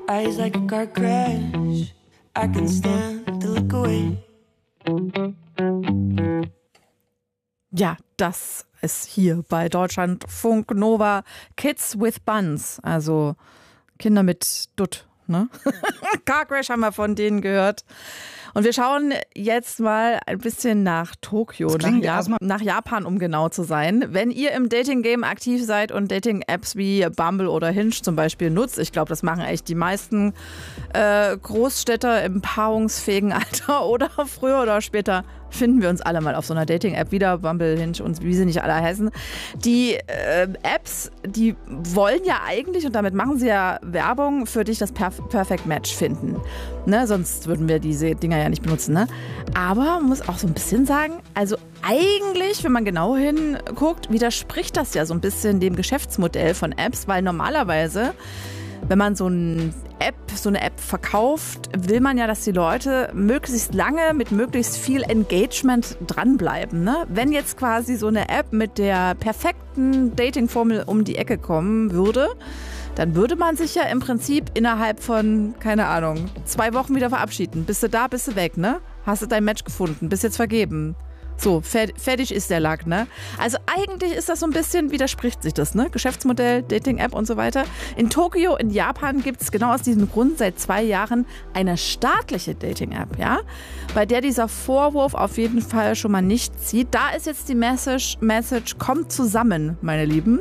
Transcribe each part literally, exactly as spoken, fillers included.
eyes like a car crash. I can stand to look away. Ja, das ist hier bei Deutschlandfunk Nova Kids with Buns, also Kinder mit Dutt. Ne? Car Crash haben wir von denen gehört. Und wir schauen jetzt mal ein bisschen nach Tokio, nach, ja- nach Japan, um genau zu sein. Wenn ihr im Dating-Game aktiv seid und Dating-Apps wie Bumble oder Hinge zum Beispiel nutzt, ich glaube, das machen echt die meisten äh, Großstädter im paarungsfähigen Alter oder früher oder später finden wir uns alle mal auf so einer Dating-App wieder, Bumble, Hinge und wie sie nicht alle heißen. Die äh, Apps, die wollen ja eigentlich, und damit machen sie ja Werbung, für dich das Perf- Perfect Match finden. Ne? Sonst würden wir diese Dinger ja nicht benutzen. Ne? Aber man muss auch so ein bisschen sagen, also eigentlich, wenn man genau hinguckt, widerspricht das ja so ein bisschen dem Geschäftsmodell von Apps, weil normalerweise, wenn man so ein App, so eine App verkauft, will man ja, dass die Leute möglichst lange mit möglichst viel Engagement dranbleiben. Ne? Wenn jetzt quasi so eine App mit der perfekten Dating-Formel um die Ecke kommen würde, dann würde man sich ja im Prinzip innerhalb von, keine Ahnung, zwei Wochen wieder verabschieden. Bist du da, bist du weg, ne? Hast du dein Match gefunden, bist jetzt vergeben. So, fertig ist der Lack, ne? Also eigentlich ist das so ein bisschen, widerspricht sich das, ne? Geschäftsmodell, Dating-App und so weiter. In Tokio, in Japan gibt es genau aus diesem Grund seit zwei Jahren eine staatliche Dating-App, ja? Bei der dieser Vorwurf auf jeden Fall schon mal nicht zieht. Da ist jetzt die Message, Message, kommt zusammen, meine Lieben.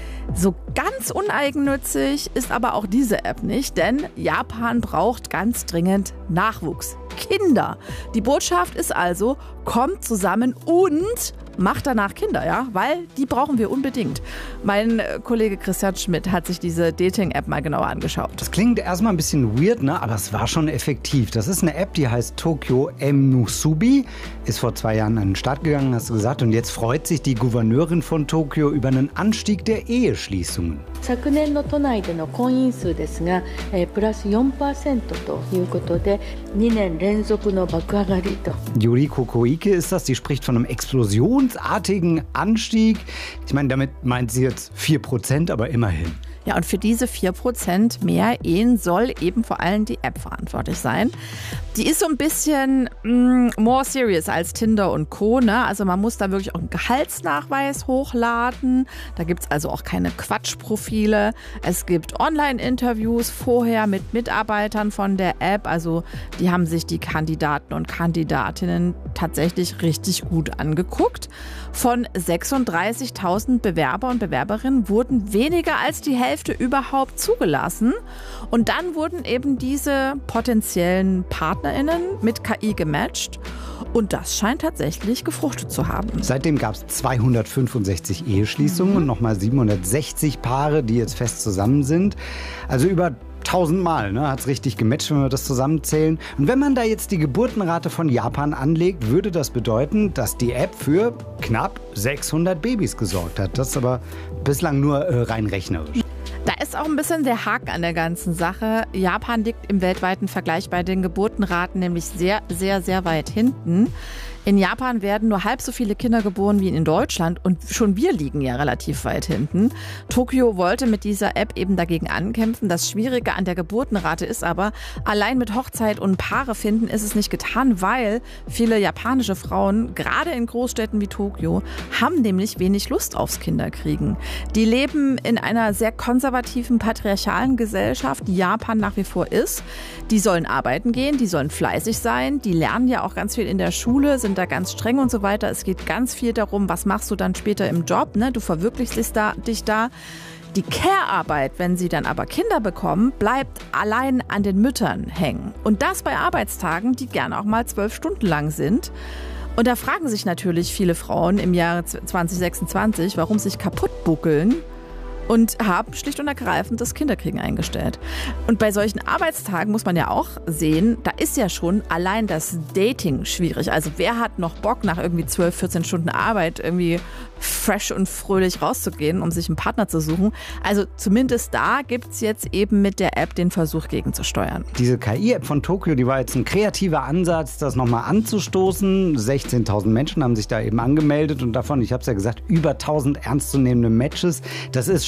So ganz uneigennützig ist aber auch diese App nicht, denn Japan braucht ganz dringend Nachwuchs. Kinder. Die Botschaft ist also, kommt zusammen und macht danach Kinder, ja, weil die brauchen wir unbedingt. Mein Kollege Christian Schmidt hat sich diese Dating-App mal genauer angeschaut. Das klingt erstmal ein bisschen weird, ne? Aber es war schon effektiv. Das ist eine App, die heißt Tokyo M-Musubi, ist vor zwei Jahren an den Start gegangen, hast du gesagt, und jetzt freut sich die Gouverneurin von Tokio über einen Anstieg der Eheschließungen. 昨年の都内での婚姻数ですが、えー、プラス よんパーセント ということでにねん連続の爆上がりと。 Yuriko Koike ist das, die spricht von einem explosionsartigen Anstieg. Ich meine, damit meint sie jetzt vier Prozent, aber immerhin. Ja, und für diese vier Prozent mehr Ehen soll eben vor allem die App verantwortlich sein. Die ist so ein bisschen mm, more serious als Tinder und Co. Ne? Also man muss da wirklich auch einen Gehaltsnachweis hochladen. Da gibt es also auch keine Quatschprofile. Es gibt Online-Interviews vorher mit Mitarbeitern von der App. Also die haben sich die Kandidaten und Kandidatinnen tatsächlich richtig gut angeguckt. Von sechsunddreißigtausend Bewerber und Bewerberinnen wurden weniger als die Hälfte überhaupt zugelassen. Und dann wurden eben diese potenziellen PartnerInnen mit K I gematcht. Und das scheint tatsächlich gefruchtet zu haben. Seitdem gab es zweihundertfünfundsechzig Eheschließungen mhm. und nochmal siebenhundertsechzig Paare, die jetzt fest zusammen sind. Also über tausendmal, ne, hat es richtig gematcht, wenn wir das zusammenzählen. Und wenn man da jetzt die Geburtenrate von Japan anlegt, würde das bedeuten, dass die App für knapp sechshundert Babys gesorgt hat. Das ist aber bislang nur äh, rein rechnerisch. Da ist auch ein bisschen der Haken an der ganzen Sache. Japan liegt im weltweiten Vergleich bei den Geburtenraten nämlich sehr, sehr, sehr weit hinten. In Japan werden nur halb so viele Kinder geboren wie in Deutschland und schon wir liegen ja relativ weit hinten. Tokio wollte mit dieser App eben dagegen ankämpfen. Das Schwierige an der Geburtenrate ist aber, allein mit Hochzeit und Paare finden ist es nicht getan, weil viele japanische Frauen, gerade in Großstädten wie Tokio, haben nämlich wenig Lust aufs Kinderkriegen. Die leben in einer sehr konservativen, patriarchalen Gesellschaft, die Japan nach wie vor ist. Die sollen arbeiten gehen, die sollen fleißig sein, die lernen ja auch ganz viel in der Schule, sind da ganz streng und so weiter. Es geht ganz viel darum, was machst du dann später im Job, ne? Du verwirklichst dich da, dich da. Die Care-Arbeit, wenn sie dann aber Kinder bekommen, bleibt allein an den Müttern hängen. Und das bei Arbeitstagen, die gerne auch mal zwölf Stunden lang sind. Und da fragen sich natürlich viele Frauen im Jahre zwanzig sechsundzwanzig, warum sich kaputt buckeln, und haben schlicht und ergreifend das Kinderkriegen eingestellt. Und bei solchen Arbeitstagen muss man ja auch sehen, da ist ja schon allein das Dating schwierig. Also wer hat noch Bock, nach irgendwie zwölf, vierzehn Stunden Arbeit irgendwie fresh und fröhlich rauszugehen, um sich einen Partner zu suchen? Also zumindest da gibt es jetzt eben mit der App den Versuch gegenzusteuern. Diese K I-App von Tokio, die war jetzt ein kreativer Ansatz, das nochmal anzustoßen. sechzehntausend Menschen haben sich da eben angemeldet und davon, ich habe es ja gesagt, über tausend ernstzunehmende Matches. Das ist schon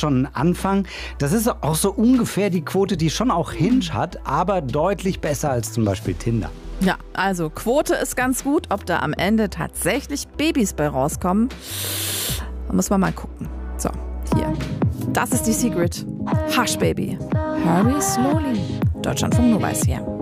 schon ein Anfang. Das ist auch so ungefähr die Quote, die schon auch Hinge hat, aber deutlich besser als zum Beispiel Tinder. Ja, also Quote ist ganz gut. Ob da am Ende tatsächlich Babys bei rauskommen, da muss man mal gucken. So, hier. Das ist die Secret. Hush Baby. Hurry slowly. Deutschlandfunk Nova ist hier.